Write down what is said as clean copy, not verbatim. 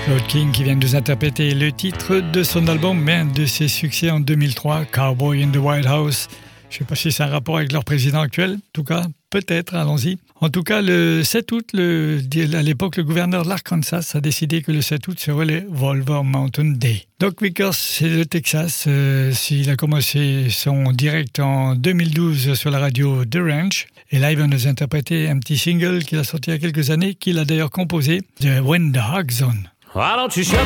Claude King qui vient de nous interpréter le titre de son album, mais un de ses succès en 2003, Cowboy in the White House. Je ne sais pas si c'est un rapport avec leur président actuel, en tout cas, peut-être, allons-y. En tout cas, le 7 août, à l'époque, le gouverneur de l'Arkansas a décidé que le 7 août serait le Wolver Mountain Day. Doc Vickers, c'est le Texas. Il a commencé son direct en 2012 sur la radio The Ranch. Et là, il va nous interpréter un petit single qu'il a sorti il y a quelques années, qu'il a d'ailleurs composé, de When the Hog Zone. Why don't you shut